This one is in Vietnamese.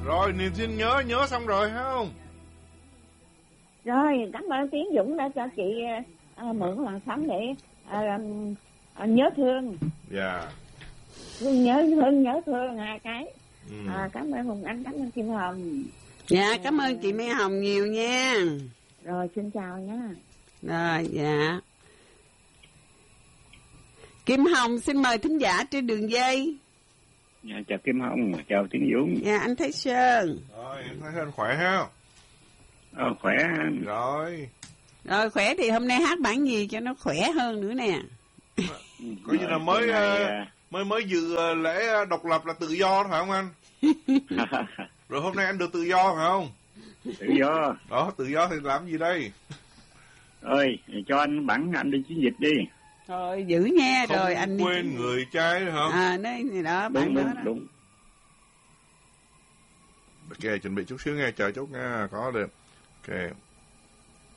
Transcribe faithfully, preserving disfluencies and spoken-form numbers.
Rồi, Niềm xin nhớ, nhớ xong rồi phải không? Rồi, cảm ơn Tiến Dũng đã cho chị à, mượn làn sóng để à, à, nhớ thương. Dạ. Yeah. Nhớ thương, nhớ thương hai cái. Ừ. À, cảm ơn Hùng Anh, cảm ơn Kim Hồng. Dạ, cảm ơn chị Mai Hồng nhiều nha. Rồi, xin chào nha. Rồi, dạ. Kim Hồng xin mời thính giả trên đường dây. Dạ, chào Kim Hồng, chào Tiến Dũng. Dạ, anh Thái Sơn. Rồi, em thấy anh khỏe ha? Ờ, khỏe anh. Rồi. Rồi, khỏe thì hôm nay hát bản gì cho nó khỏe hơn nữa nè. Coi như là mới uh, mới mới dự uh, lễ độc lập là tự do phải không anh? Rồi hôm nay anh được tự do phải không? Tự do. Đó, tự do thì làm gì đây? Ơi, cho anh bẵng anh đi chiến dịch đi. Rồi, giữ nha. Không rồi anh quên đi người trai nữa hả? À, nơi gì đó, đúng, bạn đúng, đó, đó. đúng. Ok, chuẩn bị chút xíu nghe, chờ chút nha, có được. Ok.